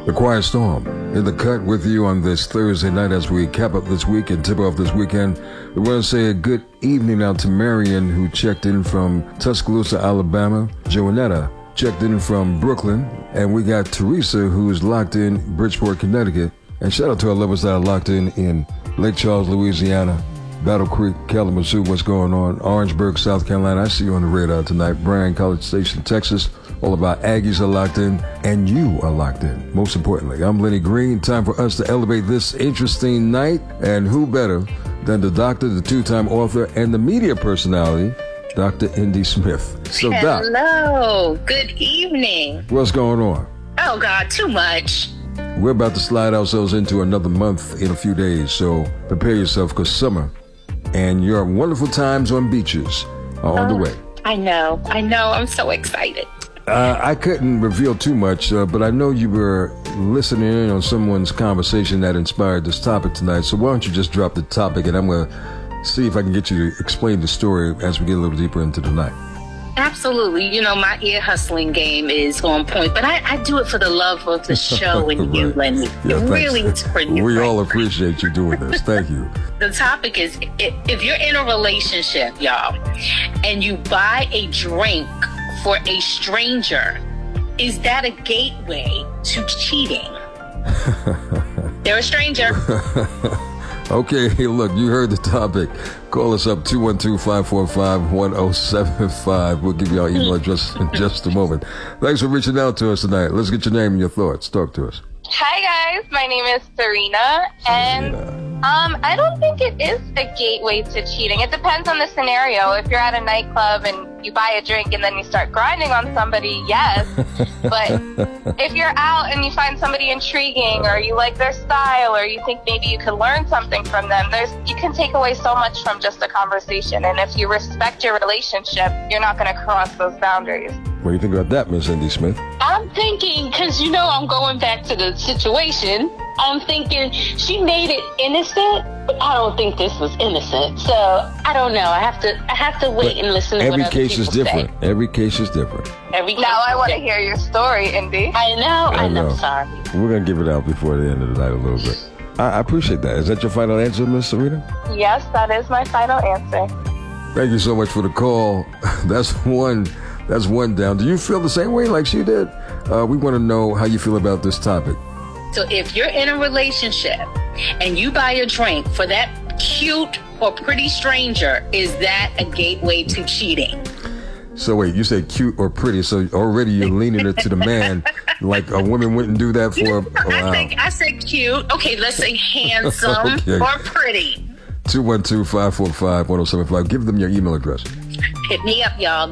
The Quiet Storm in the cut with you on this Thursday night as we cap up this week and tip off this weekend. We want to say a good evening out to Marion, who checked in from Tuscaloosa, Alabama. Joanetta checked in from Brooklyn. And we got Teresa, who's locked in Bridgeport, Connecticut. And shout out to our lovers that are locked in Lake Charles, Louisiana, Battle Creek, Kalamazoo, what's going on? Orangeburg, South Carolina. I see you on the radar tonight. Bryan, College Station, Texas. All of our Aggies are locked in, and you are locked in. Most importantly, I'm Lenny Green. Time for us to elevate this interesting night. And who better than the doctor, the two-time author, and the media personality, Dr. Indy Smith. So, Doc. Hello. Good evening. What's going on? Oh, God, too much. We're about to slide ourselves into another month in a few days, so prepare yourself, because summer and your wonderful times on beaches are on the way. I know. I'm so excited. I couldn't reveal too much, but I know you were listening in on someone's conversation that inspired this topic tonight. So why don't you just drop the topic, and I'm going to see if I can get you to explain the story as we get a little deeper into the night. Absolutely. You know, my ear hustling game is on point, but I do it for the love of the show and Right. you, Lenny. Yeah, Really, it's for you. We right? all appreciate you doing this. Thank you. The topic is, if you're in a relationship, y'all, and you buy a drink for a stranger, is that a gateway to cheating? They're a stranger. Okay, look, you heard the topic. Call us up, 212-545-1075. We'll give you our email address in just a moment. Thanks for reaching out to us tonight. Let's get your name and your thoughts. Talk to us. Hi guys, my name is Serena, and I don't think it is a gateway to cheating. It depends on the scenario. If you're at a nightclub and you buy a drink and then you start grinding on somebody, yes. But if you're out and you find somebody intriguing, or you like their style, or you think maybe you could learn something from them, you can take away so much from just a conversation. And if you respect your relationship, you're not going to cross those boundaries. What do you think about that, Miss Indy Smith? I'm thinking, because I'm going back to the situation, I'm thinking she made it innocent, but I don't think this was innocent. So I don't know. I have to wait and listen to what other case is people different. say. Every case is different. Now I want to hear your story, Indy. I know. know. I'm sorry. We're going to give it out before the end of the night a little bit. I appreciate that. Is that your final answer, Miss Serena? Yes, that is my final answer. Thank you so much for the call. That's one down. Do you feel the same way like she did? We want to know how you feel about this topic. So if you're in a relationship and you buy a drink for that cute or pretty stranger, is that a gateway to cheating? So wait, you say cute or pretty, so already you're leaning it to the man, like a woman wouldn't do that for I said cute. Okay, let's say handsome Okay. or pretty. 212-545-1075. Give them your email address. Hit me up, y'all.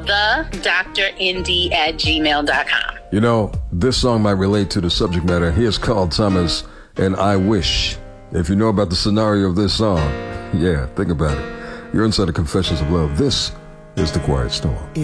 thedrindy@gmail.com. You know, this song might relate to the subject matter. Here's Carl Thomas and I Wish. If you know about the scenario of this song, yeah, think about it. You're inside the Confessions of Love. This is The Quiet Storm.